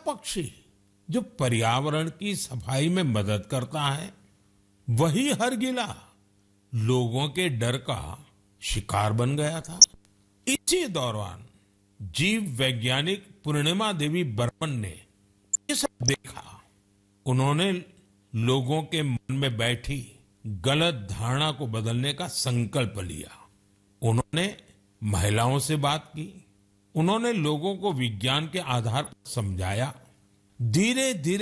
पक्षी जो पर्यावरण की सफाई में मदद करता है, वही हर गिला लोगों के डर का शिकार बन गया था। इसी दौरान जीव वैज्ञानिक पूर्णिमा देवी बर्मन ने ये सब देखा। उन्होंने लोगों के मन में बैठी गलत धारणा को बदलने का संकल्प लिया। उन्होंने महिलाओं से बात की, उन्होंने लोगों को विज्ञान के आधार पर समझाया। धीरे धीरे